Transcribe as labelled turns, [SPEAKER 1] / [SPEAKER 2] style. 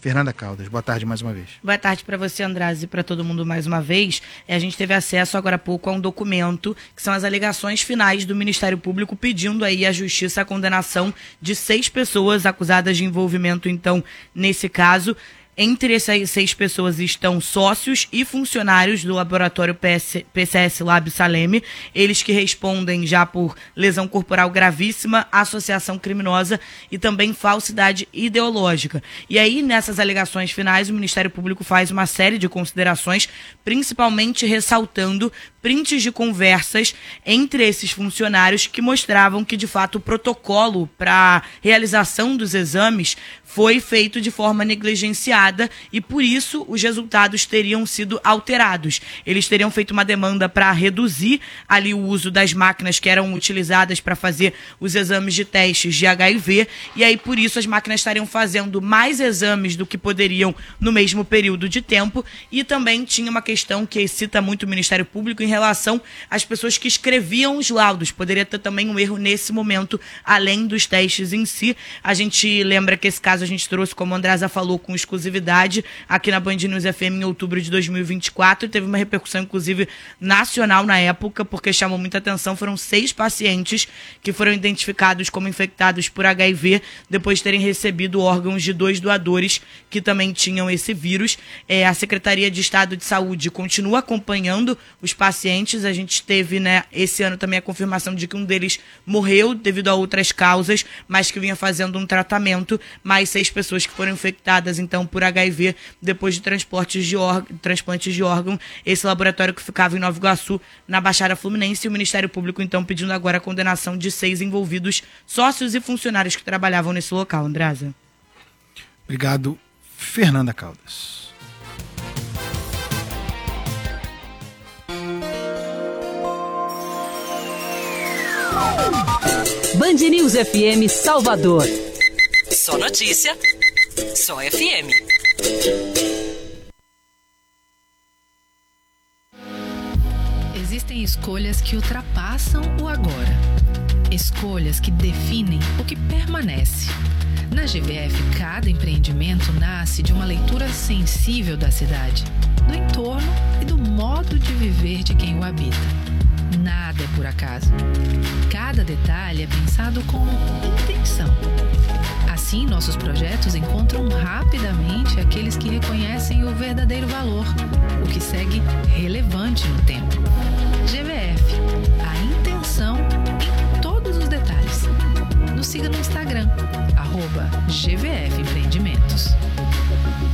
[SPEAKER 1] Fernanda Caldas, boa tarde mais uma vez.
[SPEAKER 2] Boa tarde para você, András, e para todo mundo mais uma vez. A gente teve acesso agora há pouco a um documento, que são as alegações finais do Ministério Público, pedindo aí à Justiça a condenação de 6 pessoas acusadas de envolvimento, então, nesse caso. Entre essas 6 pessoas estão sócios e funcionários do laboratório PCS Lab Salem, eles que respondem já por lesão corporal gravíssima, associação criminosa e também falsidade ideológica. E aí, nessas alegações finais, o Ministério Público faz uma série de considerações, principalmente ressaltando prints de conversas entre esses funcionários que mostravam que, de fato, o protocolo para realização dos exames foi feito de forma negligenciada e, por isso, os resultados teriam sido alterados. Eles teriam feito uma demanda para reduzir ali o uso das máquinas que eram utilizadas para fazer os exames de testes de HIV e aí, por isso, as máquinas estariam fazendo mais exames do que poderiam no mesmo período de tempo e também tinha uma questão que cita muito o Ministério Público em relação às pessoas que escreviam os laudos. Poderia ter também um erro nesse momento, além dos testes em si. A gente lembra que esse caso a gente trouxe, como a Andresa falou, com exclusividade aqui na Band News FM em outubro de 2024 e teve uma repercussão, inclusive, nacional na época, porque chamou muita atenção. Foram 6 pacientes que foram identificados como infectados por HIV depois de terem recebido órgãos de 2 doadores que também tinham esse vírus. A Secretaria de Estado de Saúde continua acompanhando os pacientes. A gente teve, esse ano também a confirmação de que um deles morreu devido a outras causas, mas que vinha fazendo um tratamento. Mais 6 pessoas que foram infectadas, então, por HIV depois de transplantes de órgão. Esse laboratório que ficava em Nova Iguaçu, na Baixada Fluminense, e o Ministério Público, então, pedindo agora a condenação de 6 envolvidos, sócios e funcionários que trabalhavam nesse local. Andresa.
[SPEAKER 1] Obrigado, Fernanda Caldas.
[SPEAKER 3] Band News FM Salvador.
[SPEAKER 4] Só notícia, só FM.
[SPEAKER 5] Existem escolhas que ultrapassam o agora. Escolhas que definem o que permanece. Na GVF, cada empreendimento nasce de uma leitura sensível da cidade, do entorno e do modo de viver de quem o habita. Nada é por acaso. Cada detalhe é pensado com intenção. Assim, nossos projetos encontram rapidamente aqueles que reconhecem o verdadeiro valor, o que segue relevante no tempo. GVF, a intenção em todos os detalhes. Nos siga no Instagram, @GVF Empreendimentos.